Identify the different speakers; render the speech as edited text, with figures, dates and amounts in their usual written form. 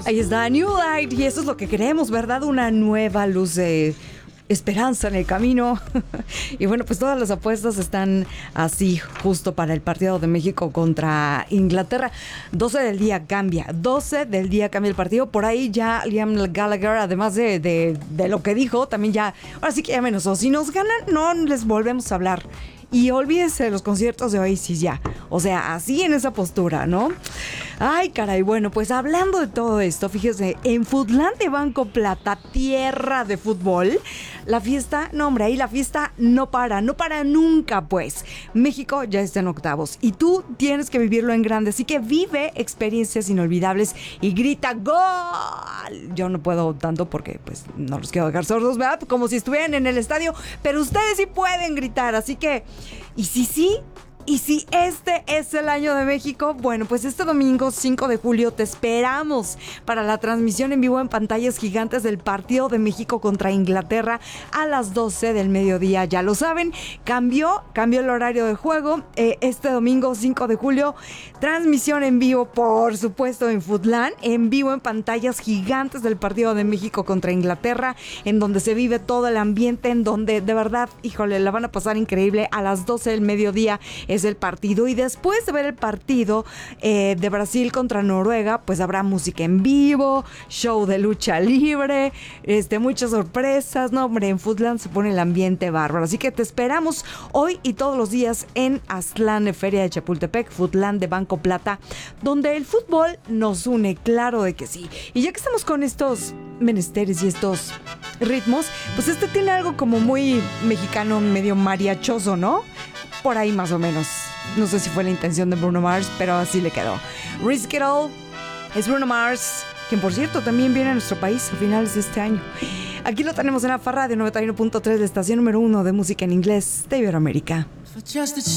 Speaker 1: Ahí está, New Light, y eso es lo que queremos, ¿verdad? Una nueva luz de esperanza en el camino. Y bueno, pues todas las apuestas están así, justo para el partido de México contra Inglaterra. 12 del día cambia el partido. Por ahí ya Liam Gallagher, además de lo que dijo, también ya, ahora sí que ya menos, si nos ganan, no les volvemos a hablar. Y olvídense de los conciertos de Oasis ya. O sea, así en esa postura, ¿no? Ay, caray, bueno, pues hablando de todo esto, fíjese, en Futlán de Banco Plata, tierra de fútbol, la fiesta, no hombre, ahí la fiesta no para nunca, pues. México ya está en octavos y tú tienes que vivirlo en grande, así que vive experiencias inolvidables y grita ¡gol! Yo no puedo tanto porque pues no los quiero dejar sordos, ¿verdad? Como si estuvieran en el estadio, pero ustedes sí pueden gritar, así que, y si este es el año de México, bueno, pues este domingo 5 de julio te esperamos para la transmisión en vivo en pantallas gigantes del partido de México contra Inglaterra a las 12 del mediodía. Ya lo saben, cambió el horario de juego. Este domingo 5 de julio, transmisión en vivo, por supuesto, en Futlán, en vivo en pantallas gigantes del partido de México contra Inglaterra, en donde se vive todo el ambiente, en donde de verdad, híjole, la van a pasar increíble. A las 12 del mediodía es el partido, y después de ver el partido de Brasil contra Noruega, pues habrá música en vivo, show de lucha libre, muchas sorpresas. No, hombre, en Futlán se pone el ambiente bárbaro, así que te esperamos hoy y todos los días en Aztlán, Feria de Chapultepec, Futlán de Banco Plata, donde el fútbol nos une, claro de que sí. Y ya que estamos con estos menesteres y estos ritmos, pues tiene algo como muy mexicano, medio mariachoso, ¿no? Por ahí más o menos. No sé si fue la intención de Bruno Mars, pero así le quedó. Risk It All es Bruno Mars, quien por cierto también viene a nuestro país a finales de este año. Aquí lo tenemos en la Farra de 91.3, la estación número 1 de música en inglés de Iberoamérica.